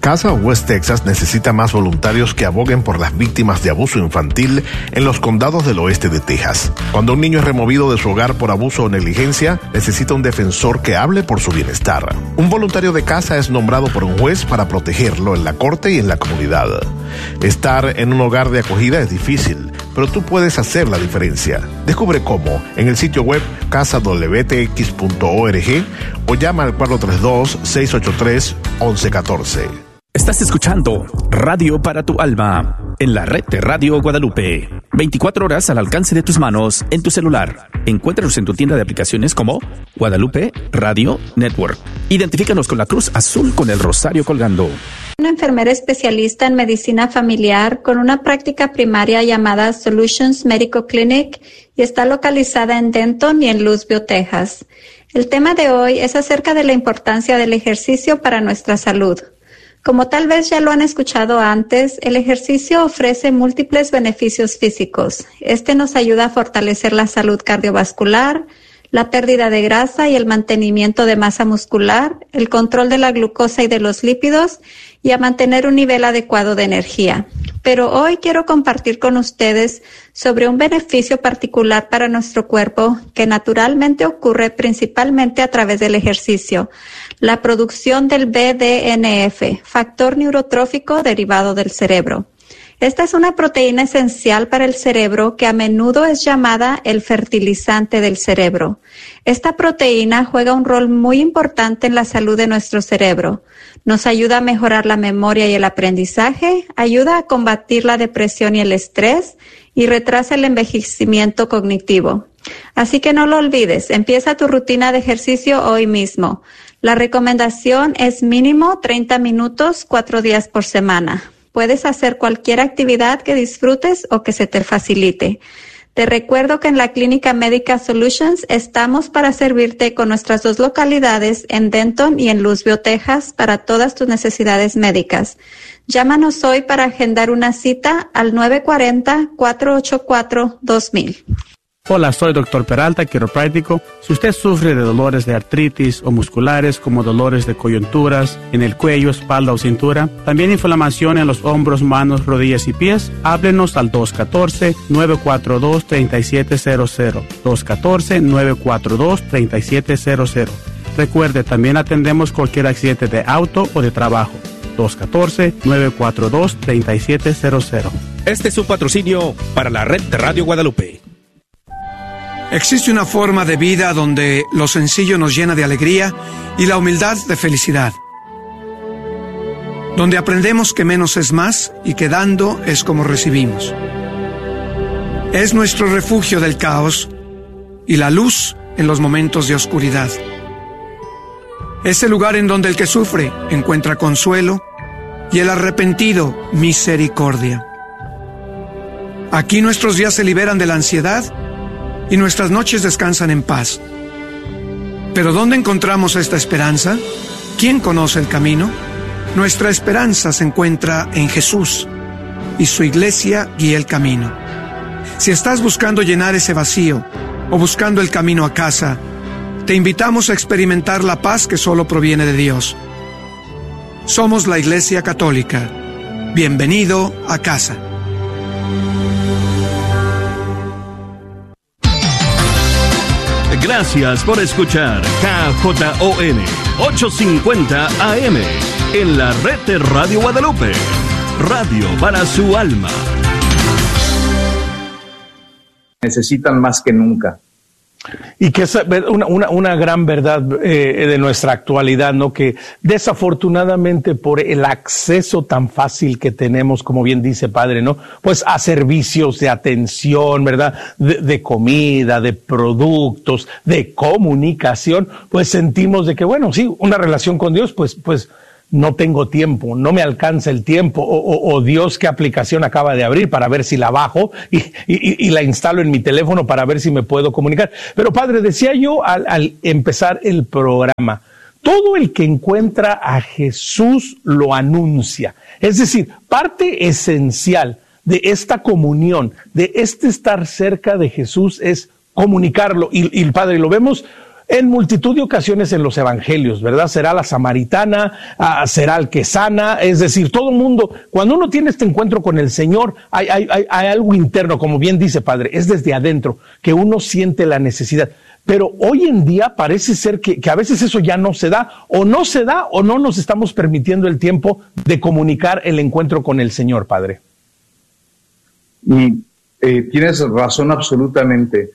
Casa West Texas necesita más voluntarios que aboguen por las víctimas de abuso infantil en los condados del oeste de Texas. Cuando un niño es removido de su hogar por abuso o negligencia, necesita un defensor que hable por su bienestar. Un voluntario de casa es nombrado por un juez para protegerlo en la corte y en la comunidad. Estar en un hogar de acogida es difícil, pero tú puedes hacer la diferencia. Descubre cómo en el sitio web casadwtx.org o llama al 432-683-1114. Estás escuchando Radio para tu Alma en la red de Radio Guadalupe. 24 horas al alcance de tus manos en tu celular. Encuéntranos en tu tienda de aplicaciones como Guadalupe Radio Network. Identifícanos con la cruz azul con el rosario colgando. Una enfermera especialista en medicina familiar con una práctica primaria llamada Solutions Medical Clinic y está localizada en Denton y en Louisville, Texas. El tema de hoy es acerca de la importancia del ejercicio para nuestra salud. Como tal vez ya lo han escuchado antes, el ejercicio ofrece múltiples beneficios físicos. Este nos ayuda a fortalecer la salud cardiovascular, la pérdida de grasa y el mantenimiento de masa muscular, el control de la glucosa y de los lípidos y a mantener un nivel adecuado de energía. Pero hoy quiero compartir con ustedes sobre un beneficio particular para nuestro cuerpo que naturalmente ocurre principalmente a través del ejercicio, la producción del BDNF, factor neurotrófico derivado del cerebro. Esta es una proteína esencial para el cerebro que a menudo es llamada el fertilizante del cerebro. Esta proteína juega un rol muy importante en la salud de nuestro cerebro. Nos ayuda a mejorar la memoria y el aprendizaje, ayuda a combatir la depresión y el estrés y retrasa el envejecimiento cognitivo. Así que no lo olvides, empieza tu rutina de ejercicio hoy mismo. La recomendación es mínimo 30 minutos, 4 días por semana. Puedes hacer cualquier actividad que disfrutes o que se te facilite. Te recuerdo que en la Clínica Médica Solutions estamos para servirte con nuestras 2 localidades en Denton y en Louisville, Texas, para todas tus necesidades médicas. Llámanos hoy para agendar una cita al 940-484-2000. Hola, soy Dr. Peralta, quiropráctico. Si usted sufre de dolores de artritis o musculares como dolores de coyunturas en el cuello, espalda o cintura, también inflamación en los hombros, manos, rodillas y pies, háblenos al 214-942-3700. 214-942-3700. Recuerde, también atendemos cualquier accidente de auto o de trabajo. 214-942-3700. Este es un patrocinio para la red de Radio Guadalupe. Existe una forma de vida donde lo sencillo nos llena de alegría y la humildad de felicidad. Donde aprendemos que menos es más y que dando es como recibimos. Es nuestro refugio del caos y la luz en los momentos de oscuridad. Es el lugar en donde el que sufre encuentra consuelo y el arrepentido misericordia. Aquí nuestros días se liberan de la ansiedad y nuestras noches descansan en paz. ¿Pero dónde encontramos esta esperanza? ¿Quién conoce el camino? Nuestra esperanza se encuentra en Jesús y su iglesia guía el camino. Si estás buscando llenar ese vacío o buscando el camino a casa, te invitamos a experimentar la paz que solo proviene de Dios. Somos la Iglesia Católica. Bienvenido a casa. Gracias por escuchar KJON 850 AM en la red de Radio Guadalupe. Radio para su alma. Necesitan más que nunca. Y que es una gran verdad de nuestra actualidad, ¿no? Que desafortunadamente por el acceso tan fácil que tenemos, como bien dice Padre, ¿no? Pues a servicios de atención, ¿verdad? De comida, de productos, de comunicación, pues sentimos de que, bueno, sí, una relación con Dios, pues no tengo tiempo, no me alcanza el tiempo, o Dios, ¿qué aplicación acaba de abrir para ver si la bajo y la instalo en mi teléfono para ver si me puedo comunicar? Pero Padre, decía yo al empezar el programa, todo el que encuentra a Jesús lo anuncia. Es decir, parte esencial de esta comunión, de este estar cerca de Jesús es comunicarlo. Y Padre, lo vemos en multitud de ocasiones en los evangelios, ¿verdad? Será la samaritana, será el que sana, es decir, todo el mundo, cuando uno tiene este encuentro con el Señor, hay algo interno, como bien dice Padre, es desde adentro, que uno siente la necesidad. Pero hoy en día parece ser que a veces eso ya no se da, o no nos estamos permitiendo el tiempo de comunicar el encuentro con el Señor, Padre. Y tienes razón absolutamente.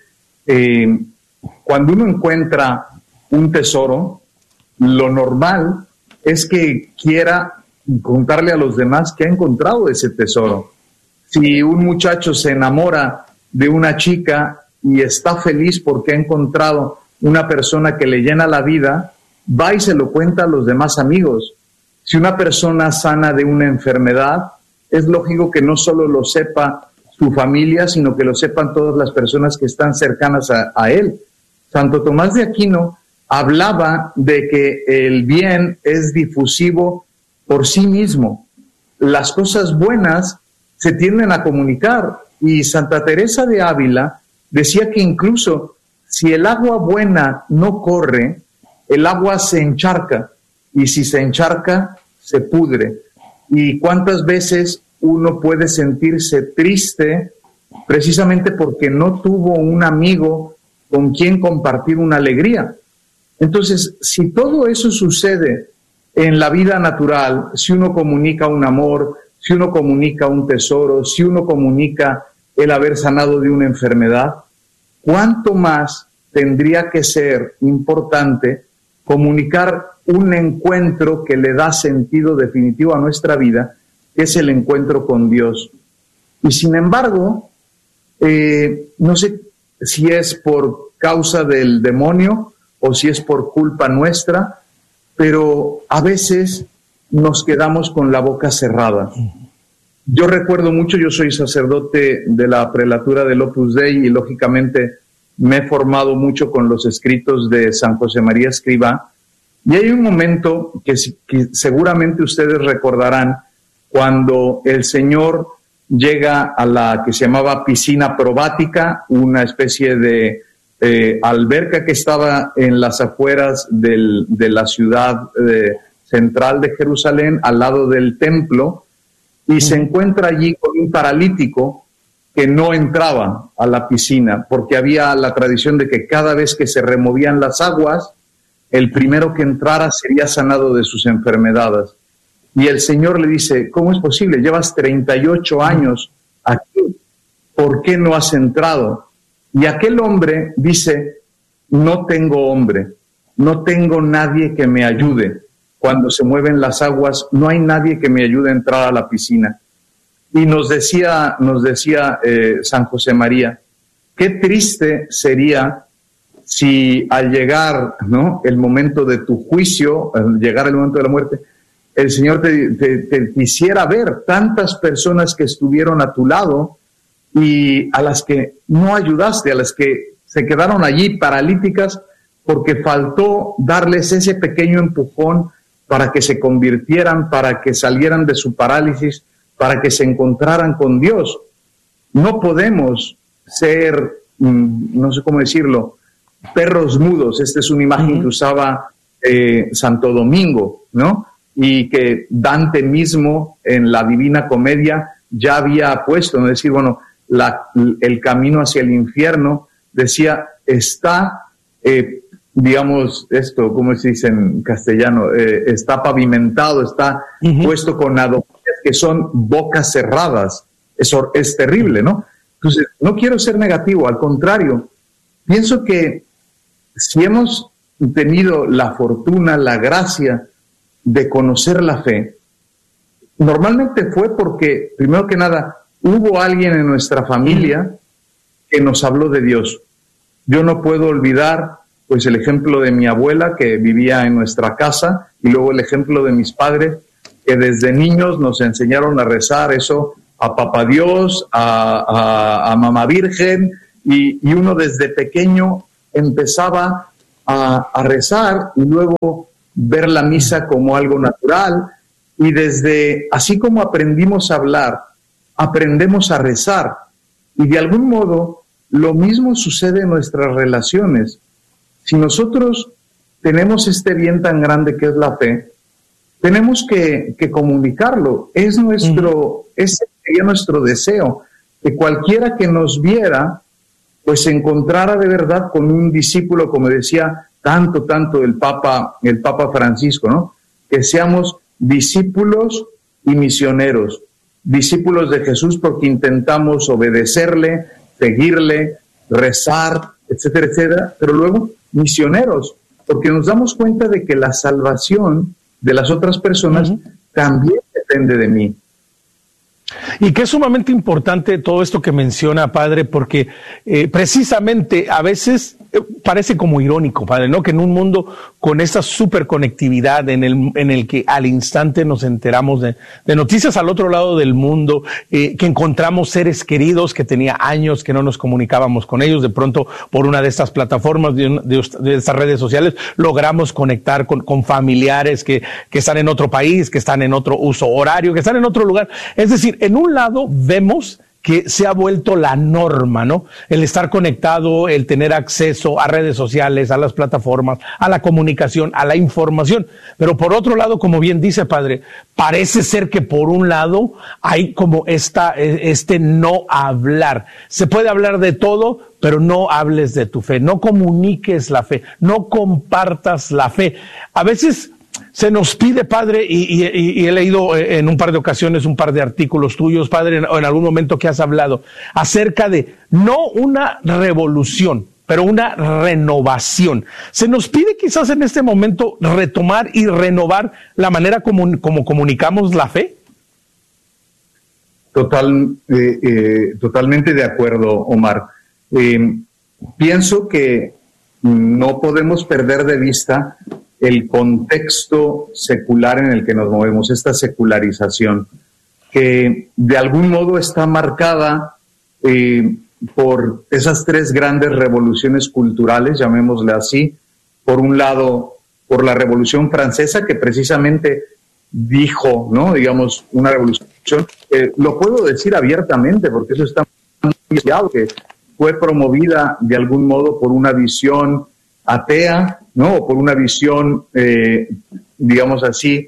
Cuando uno encuentra un tesoro, lo normal es que quiera contarle a los demás que ha encontrado ese tesoro. Si un muchacho se enamora de una chica y está feliz porque ha encontrado una persona que le llena la vida, va y se lo cuenta a los demás amigos. Si una persona sana de una enfermedad, es lógico que no solo lo sepa su familia, sino que lo sepan todas las personas que están cercanas a él. Santo Tomás de Aquino hablaba de que el bien es difusivo por sí mismo. Las cosas buenas se tienden a comunicar, y Santa Teresa de Ávila decía que incluso si el agua buena no corre, el agua se encharca, y si se encharca, se pudre. ¿Y cuántas veces uno puede sentirse triste precisamente porque no tuvo un amigo con quien compartir una alegría? Entonces, si todo eso sucede en la vida natural, si uno comunica un amor, si uno comunica un tesoro, si uno comunica el haber sanado de una enfermedad, ¿cuánto más tendría que ser importante comunicar un encuentro que le da sentido definitivo a nuestra vida, que es el encuentro con Dios? Y sin embargo, no sé si es por causa del demonio o si es por culpa nuestra, pero a veces nos quedamos con la boca cerrada. Yo recuerdo mucho, yo soy sacerdote de la prelatura del Opus Dei y lógicamente me he formado mucho con los escritos de San José María Escrivá, y hay un momento que seguramente ustedes recordarán, cuando el Señor llega a la que se llamaba piscina probática, una especie de alberca que estaba en las afueras de la ciudad central de Jerusalén, al lado del templo, y se encuentra allí con un paralítico que no entraba a la piscina, porque había la tradición de que cada vez que se removían las aguas, el primero que entrara sería sanado de sus enfermedades. Y el Señor le dice, ¿cómo es posible? Llevas 38 años aquí, ¿por qué no has entrado? Y aquel hombre dice, no tengo hombre, no tengo nadie que me ayude. Cuando se mueven las aguas, no hay nadie que me ayude a entrar a la piscina. Y nos decía San José María, qué triste sería si al llegar, ¿no?, el momento de tu juicio, al llegar el momento de la muerte, el Señor te quisiera ver tantas personas que estuvieron a tu lado y a las que no ayudaste, a las que se quedaron allí paralíticas porque faltó darles ese pequeño empujón para que se convirtieran, para que salieran de su parálisis, para que se encontraran con Dios. No podemos ser, no sé cómo decirlo, perros mudos. Esta es una imagen que usaba Santo Domingo, ¿no? Y que Dante mismo en la Divina Comedia ya había puesto, ¿no? Es decir, bueno, el camino hacia el infierno, decía, está, digamos, esto, ¿cómo se dice en castellano? Está pavimentado, está puesto con adoquines que son bocas cerradas. Eso es terrible, ¿no? Entonces, no quiero ser negativo, al contrario, pienso que si hemos tenido la fortuna, la gracia de conocer la fe, normalmente fue porque, primero que nada, hubo alguien en nuestra familia que nos habló de Dios. Yo no puedo olvidar, pues, el ejemplo de mi abuela, que vivía en nuestra casa, y luego el ejemplo de mis padres, que desde niños nos enseñaron a rezar eso, a Papá Dios, a Mamá Virgen, y uno desde pequeño empezaba a rezar y luego ver la misa como algo natural, y así como aprendimos a hablar, aprendemos a rezar, y de algún modo lo mismo sucede en nuestras relaciones. si nosotros tenemos este bien tan grande que es la fe, tenemos que comunicarlo. Ese sería nuestro deseo, que cualquiera que nos viera, pues se encontrara de verdad con un discípulo, como decía tanto el Papa Francisco, ¿no? Que seamos discípulos y misioneros, discípulos de Jesús porque intentamos obedecerle, seguirle, rezar, etcétera, etcétera, pero luego misioneros, porque nos damos cuenta de que la salvación de las otras personas también depende de mí. Y que es sumamente importante todo esto que menciona, padre, porque precisamente a veces parece como irónico, padre, ¿no? Que en un mundo con esta superconectividad en el que al instante nos enteramos de noticias al otro lado del mundo, que encontramos seres queridos que tenía años que no nos comunicábamos con ellos, de pronto por una de estas plataformas, de estas redes sociales, logramos conectar con familiares que están en otro país, que están en otro uso horario, que están en otro lugar. Es decir, en un lado vemos que se ha vuelto la norma, ¿no? El estar conectado, el tener acceso a redes sociales, a las plataformas, a la comunicación, a la información. Pero por otro lado, como bien dice, padre, parece ser que por un lado hay como este no hablar. Se puede hablar de todo, pero no hables de tu fe, no comuniques la fe, no compartas la fe. A veces se nos pide, padre, y he leído en un par de ocasiones un par de artículos tuyos, padre, en algún momento que has hablado acerca de no una revolución, pero una renovación. Se nos pide quizás en este momento retomar y renovar la manera como comunicamos la fe. Totalmente de acuerdo, Omar. Pienso que no podemos perder de vista el contexto secular en el que nos movemos, esta secularización, que de algún modo está marcada por esas tres grandes revoluciones culturales, llamémosle así. Por un lado, por la Revolución Francesa, que precisamente dijo, ¿no? Digamos, una revolución, lo puedo decir abiertamente, porque eso está muy claro, que fue promovida de algún modo por una visión atea, ¿no? O por una visión, digamos así,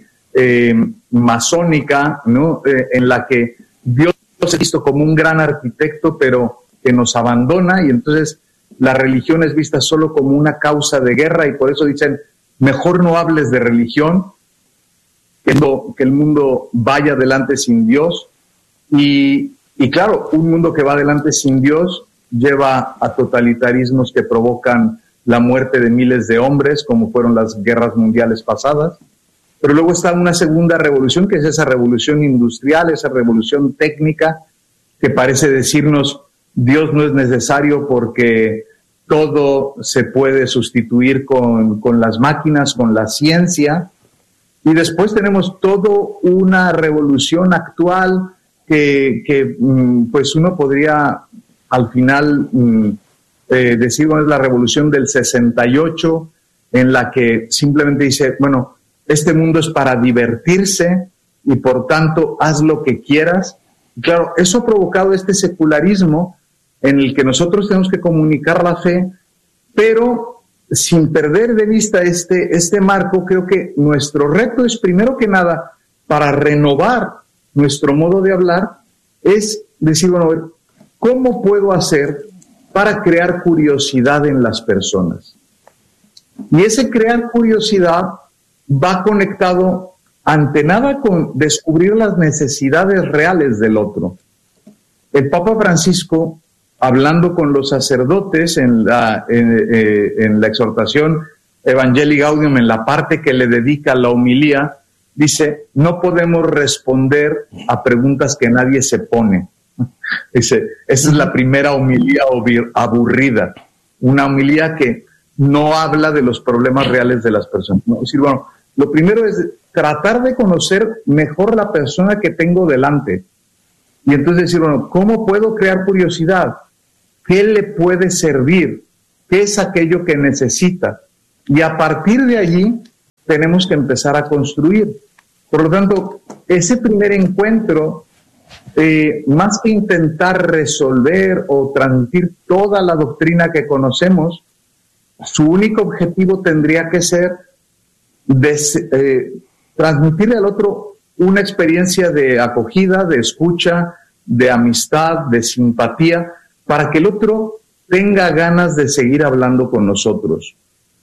masónica, ¿no? En la que Dios es visto como un gran arquitecto, pero que nos abandona, y entonces la religión es vista solo como una causa de guerra, y por eso dicen, mejor no hables de religión, que el mundo vaya adelante sin Dios. Y claro, un mundo que va adelante sin Dios lleva a totalitarismos que provocan la muerte de miles de hombres, como fueron las guerras mundiales pasadas. Pero luego está una segunda revolución, que es esa revolución industrial, esa revolución técnica, que parece decirnos, Dios no es necesario porque todo se puede sustituir con las máquinas, con la ciencia. Y después tenemos toda una revolución actual que pues uno podría al final decir, bueno, es la revolución del 68, en la que simplemente dice, bueno, este mundo es para divertirse y por tanto haz lo que quieras. Y claro, eso ha provocado este secularismo en el que nosotros tenemos que comunicar la fe, pero sin perder de vista este marco. Creo que nuestro reto es, primero que nada, para renovar nuestro modo de hablar, es decir, bueno, a ver, ¿cómo puedo hacer para crear curiosidad en las personas? Y ese crear curiosidad va conectado ante nada con descubrir las necesidades reales del otro. El Papa Francisco, hablando con los sacerdotes en la exhortación Evangelii Gaudium, en la parte que le dedica a la homilía, dice, no podemos responder a preguntas que nadie se pone. Dice, esa es la primera homilía aburrida, una homilía que no habla de los problemas reales de las personas. ¿No? Es decir, bueno, lo primero es tratar de conocer mejor la persona que tengo delante. Y entonces decir, bueno, ¿cómo puedo crear curiosidad? ¿Qué le puede servir? ¿Qué es aquello que necesita? Y a partir de allí tenemos que empezar a construir. Por lo tanto, ese primer encuentro, más que intentar resolver o transmitir toda la doctrina que conocemos, su único objetivo tendría que ser transmitirle al otro una experiencia de acogida, de escucha, de amistad, de simpatía, para que el otro tenga ganas de seguir hablando con nosotros.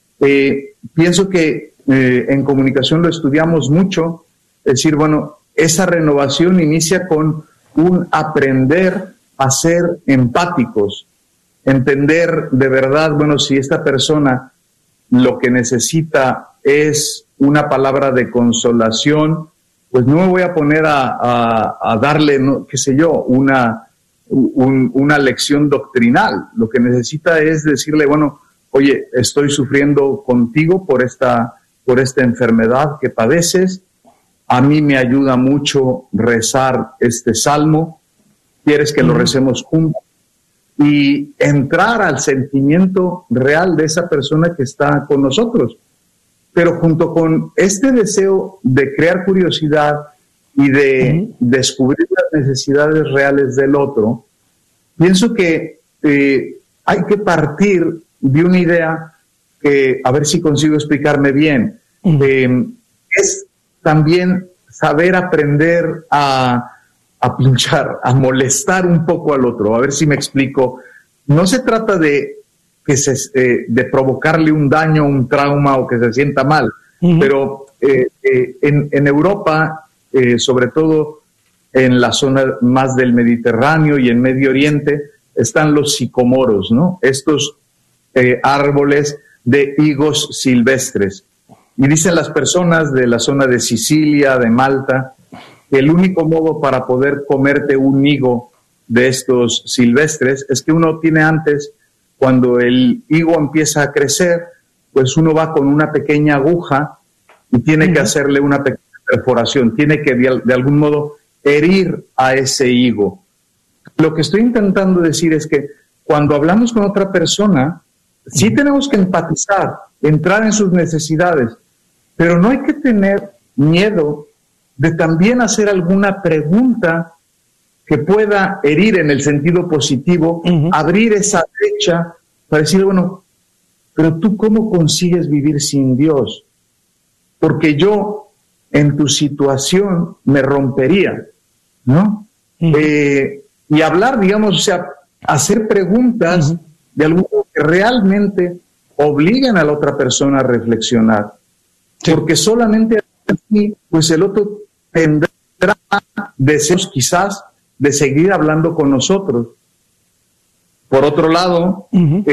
Pienso que en comunicación lo estudiamos mucho, es decir, bueno, esa renovación inicia con un aprender a ser empáticos, entender de verdad, bueno, si esta persona lo que necesita es una palabra de consolación, pues no me voy a poner a darle, no, qué sé yo, una lección doctrinal. Lo que necesita es decirle, bueno, oye, estoy sufriendo contigo por esta enfermedad que padeces. A mí me ayuda mucho rezar este salmo. ¿Quieres que lo recemos juntos? Y entrar al sentimiento real de esa persona que está con nosotros. Pero junto con este deseo de crear curiosidad y de descubrir las necesidades reales del otro, pienso que hay que partir de una idea que, a ver si consigo explicarme bien, es también saber aprender a pinchar, a molestar un poco al otro. A ver si me explico. No se trata de provocarle un daño, un trauma o que se sienta mal, pero en Europa, sobre todo en la zona más del Mediterráneo y en Medio Oriente, están los sicomoros, ¿no? Estos árboles de higos silvestres. Y dicen las personas de la zona de Sicilia, de Malta, que el único modo para poder comerte un higo de estos silvestres es que uno tiene antes, cuando el higo empieza a crecer, pues uno va con una pequeña aguja y tiene que hacerle una pequeña perforación, tiene que de algún modo herir a ese higo. Lo que estoy intentando decir es que cuando hablamos con otra persona, sí tenemos que empatizar, entrar en sus necesidades, pero no hay que tener miedo de también hacer alguna pregunta que pueda herir en el sentido positivo, abrir esa brecha para decir, bueno, pero tú ¿cómo consigues vivir sin Dios? Porque yo en tu situación me rompería, ¿no? Y hablar, digamos, o sea, hacer preguntas de algo que realmente obliguen a la otra persona a reflexionar. Sí. Porque solamente así, pues el otro tendrá deseos quizás de seguir hablando con nosotros. Por otro lado,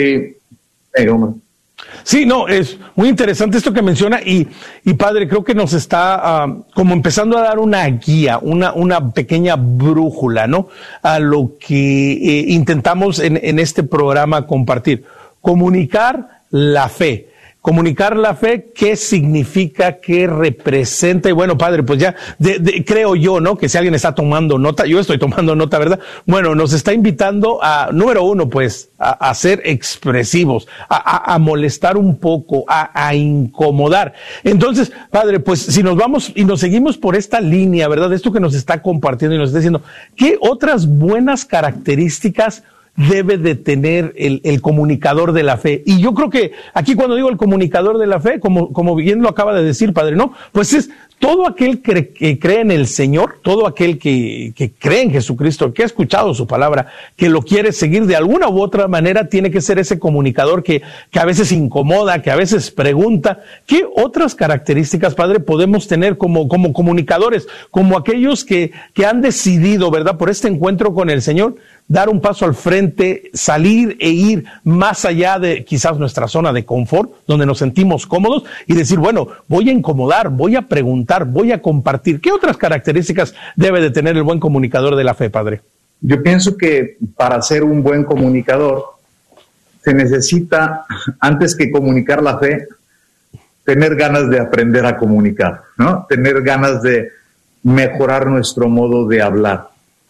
sí, no, es muy interesante esto que menciona y padre, creo que nos está como empezando a dar una guía, una pequeña brújula, ¿no? A lo que intentamos en este programa compartir. Comunicar la fe. Comunicar la fe, ¿qué significa? ¿Qué representa? Y bueno, padre, pues ya creo yo, ¿no? Que si alguien está tomando nota, yo estoy tomando nota, ¿verdad? Bueno, nos está invitando a, número uno, pues, a ser expresivos, a molestar un poco, a incomodar. Entonces, padre, pues, si nos vamos y nos seguimos por esta línea, ¿verdad? Esto que nos está compartiendo y nos está diciendo, ¿qué otras buenas características debe de tener el comunicador de la fe? Y yo creo que aquí cuando digo el comunicador de la fe, como bien lo acaba de decir, padre, ¿no? Pues es todo aquel que cree en el Señor, todo aquel que cree en Jesucristo, que ha escuchado su palabra, que lo quiere seguir de alguna u otra manera, tiene que ser ese comunicador que a veces incomoda, que a veces pregunta. ¿Qué otras características, padre, podemos tener como comunicadores, como aquellos que han decidido, ¿verdad?, por este encuentro con el Señor, dar un paso al frente, salir e ir más allá de quizás nuestra zona de confort, donde nos sentimos cómodos, y decir, bueno, voy a incomodar, voy a preguntar, voy a compartir? ¿Qué otras características debe de tener el buen comunicador de la fe, padre? Yo pienso que para ser un buen comunicador se necesita, antes que comunicar la fe, tener ganas de aprender a comunicar, ¿no? Tener ganas de mejorar nuestro modo de hablar.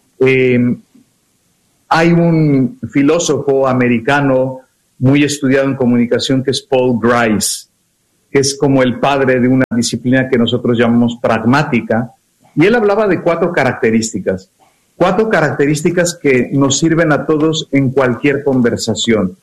Hay un filósofo americano muy estudiado en comunicación que es Paul Grice, que es como el padre de una disciplina que nosotros llamamos pragmática, y él hablaba de 4 características que nos sirven a todos en cualquier conversación.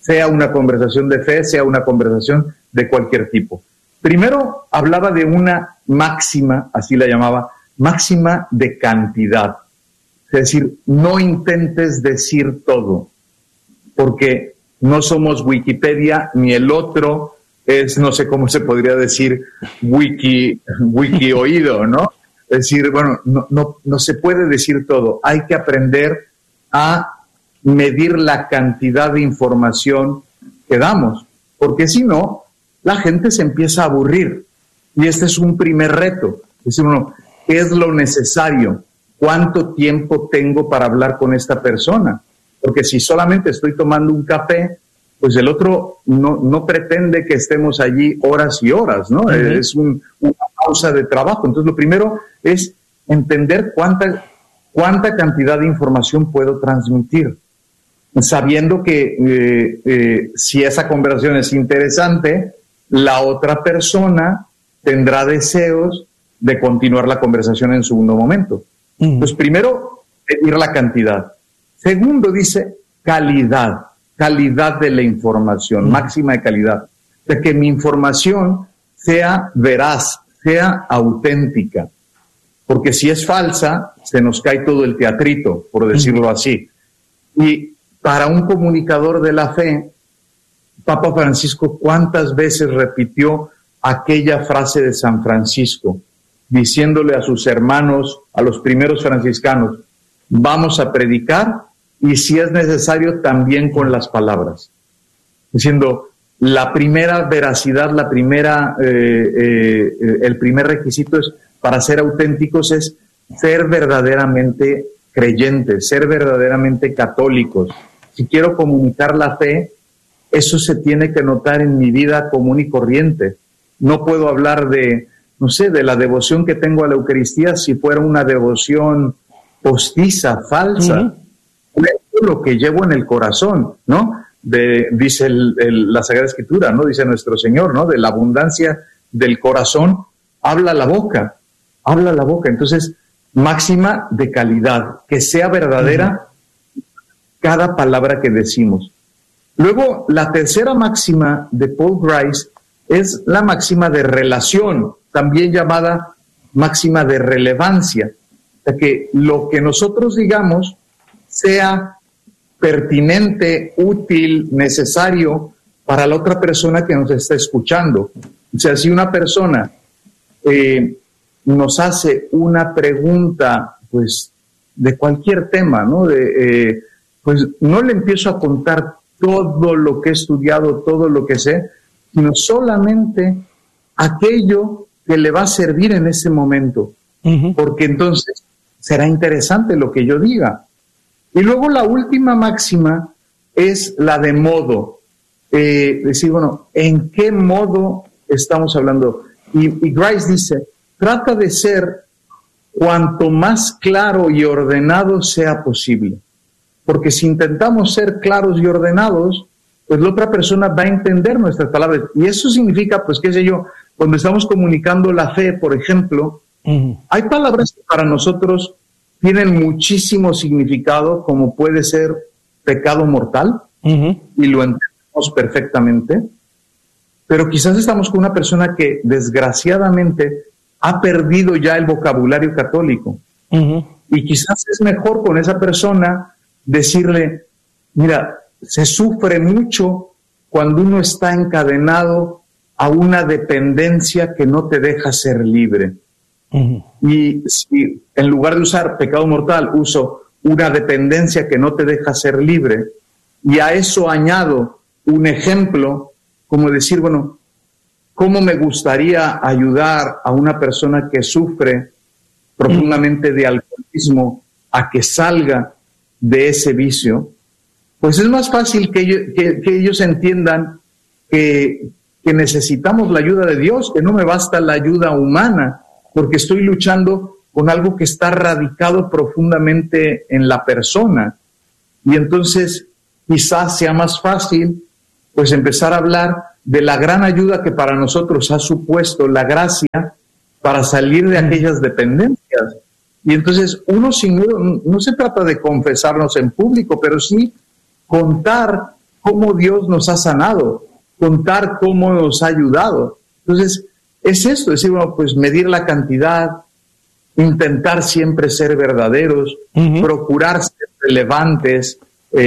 sea una conversación de fe, sea una conversación de cualquier tipo. Primero hablaba de una máxima, así la llamaba, máxima de cantidad. Es decir, no intentes decir todo, porque no somos Wikipedia, ni el otro es, no sé cómo se podría decir, wiki oído, ¿no? Es decir, bueno, no se puede decir todo. Hay que aprender a medir la cantidad de información que damos, porque si no, la gente se empieza a aburrir. Y este es un primer reto. Es decir, ¿qué es lo necesario? ¿Cuánto tiempo tengo para hablar con esta persona? Porque si solamente estoy tomando un café, pues el otro no pretende que estemos allí horas y horas, ¿no? Es una pausa de trabajo. Entonces, lo primero es entender cuánta cantidad de información puedo transmitir, sabiendo que si esa conversación es interesante, la otra persona tendrá deseos de continuar la conversación en segundo momento. Entonces, primero, medir la cantidad. Segundo, dice calidad de la información, máxima de calidad. De que mi información sea veraz, sea auténtica. Porque si es falsa, se nos cae todo el teatrito, por decirlo así. Y para un comunicador de la fe, Papa Francisco, ¿cuántas veces repitió aquella frase de San Francisco, diciéndole a sus hermanos, a los primeros franciscanos, vamos a predicar y si es necesario también con las palabras? Diciendo, la primera veracidad, el primer requisito es, para ser auténticos, es ser verdaderamente creyentes, ser verdaderamente católicos. Si quiero comunicar la fe, eso se tiene que notar en mi vida común y corriente. No puedo hablar de la devoción que tengo a la Eucaristía si fuera una devoción postiza, falsa. Lo que llevo en el corazón, ¿no? Dice la Sagrada Escritura, ¿no? Dice nuestro Señor, ¿no? De la abundancia del corazón habla la boca. Entonces, máxima de calidad, que sea verdadera cada palabra que decimos. Luego, la tercera máxima de Paul Grice es la máxima de relación, también llamada máxima de relevancia. O sea, que lo que nosotros digamos sea pertinente, útil, necesario para la otra persona que nos está escuchando. O sea, si una persona nos hace una pregunta, pues, de cualquier tema, ¿no? Pues no le empiezo a contar todo lo que he estudiado, todo lo que sé, sino solamente aquello que le va a servir en ese momento, porque entonces será interesante lo que yo diga. Y luego la última máxima es la de modo. Decir, bueno, ¿en qué modo estamos hablando? Y Grice dice, trata de ser cuanto más claro y ordenado sea posible. Porque si intentamos ser claros y ordenados, pues la otra persona va a entender nuestras palabras. Y eso significa, pues qué sé yo, cuando estamos comunicando la fe, por ejemplo, hay palabras que para nosotros tienen muchísimo significado, como puede ser pecado mortal, y lo entendemos perfectamente, pero quizás estamos con una persona que desgraciadamente ha perdido ya el vocabulario católico, y quizás es mejor con esa persona decirle, mira, se sufre mucho cuando uno está encadenado a una dependencia que no te deja ser libre. Y si en lugar de usar pecado mortal, uso una dependencia que no te deja ser libre, y a eso añado un ejemplo, como decir, bueno, ¿cómo me gustaría ayudar a una persona que sufre profundamente de alcoholismo a que salga de ese vicio? Pues es más fácil que ellos entiendan que necesitamos la ayuda de Dios, que no me basta la ayuda humana, porque estoy luchando con algo que está radicado profundamente en la persona. Y entonces quizás sea más fácil pues empezar a hablar de la gran ayuda que para nosotros ha supuesto la gracia para salir de aquellas dependencias. Y entonces no se trata de confesarnos en público, pero sí contar cómo Dios nos ha sanado, contar cómo nos ha ayudado. Entonces, es esto, decir, bueno, pues medir la cantidad, intentar siempre ser verdaderos, procurar ser relevantes,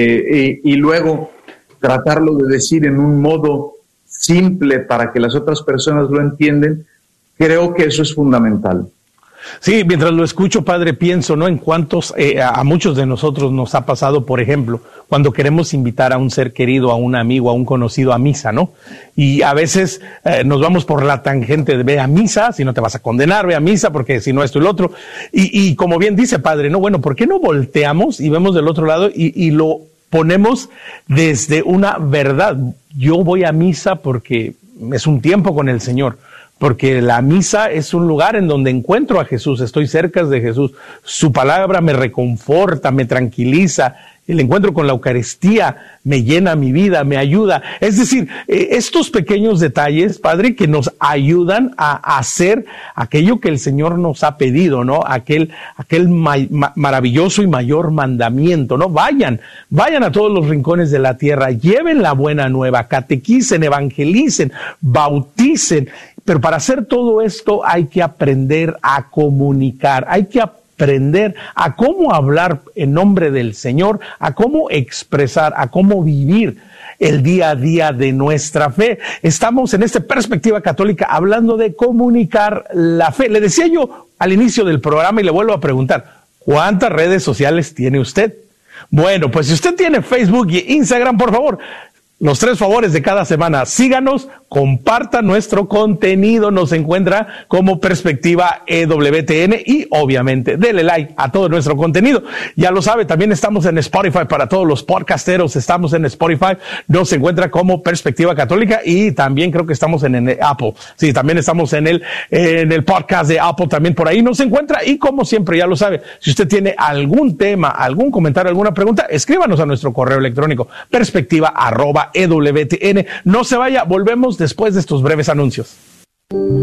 y luego tratarlo de decir en un modo simple para que las otras personas lo entiendan. Creo que eso es fundamental. Sí, mientras lo escucho, padre, pienso, ¿no? En cuántos, a muchos de nosotros nos ha pasado, por ejemplo, cuando queremos invitar a un ser querido, a un amigo, a un conocido a misa, ¿no? Y a veces nos vamos por la tangente de ve a misa, si no te vas a condenar, ve a misa, porque si no esto y lo otro. Y como bien dice, padre, ¿no? Bueno, ¿por qué no volteamos y vemos del otro lado y lo ponemos desde una verdad? Yo voy a misa porque es un tiempo con el Señor. Porque la misa es un lugar en donde encuentro a Jesús, estoy cerca de Jesús, su palabra me reconforta, me tranquiliza, el encuentro con la Eucaristía me llena mi vida, me ayuda. Es decir, estos pequeños detalles, Padre, que nos ayudan a hacer aquello que el Señor nos ha pedido, ¿no? Aquel maravilloso y mayor mandamiento, ¿no? Vayan a todos los rincones de la tierra, lleven la buena nueva, catequicen, evangelicen, bauticen. Pero para hacer todo esto hay que aprender a comunicar, hay que aprender a cómo hablar en nombre del Señor, a cómo expresar, a cómo vivir el día a día de nuestra fe. Estamos en esta Perspectiva Católica hablando de comunicar la fe. Le decía yo al inicio del programa y le vuelvo a preguntar, ¿cuántas redes sociales tiene usted? Bueno, pues si usted tiene Facebook y Instagram, por favor, los 3 favores de cada semana, síganos, comparta nuestro contenido, nos encuentra como Perspectiva EWTN y obviamente dele like a todo nuestro contenido. Ya lo sabe, también estamos en Spotify para todos los podcasteros, estamos en Spotify, nos encuentra como Perspectiva Católica y también creo que estamos en Apple. Sí, también estamos en el podcast de Apple, también por ahí nos encuentra y como siempre ya lo sabe, si usted tiene algún tema, algún comentario, alguna pregunta, escríbanos a nuestro correo electrónico perspectiva@EWTN. No se vaya, volvemos después de estos breves anuncios.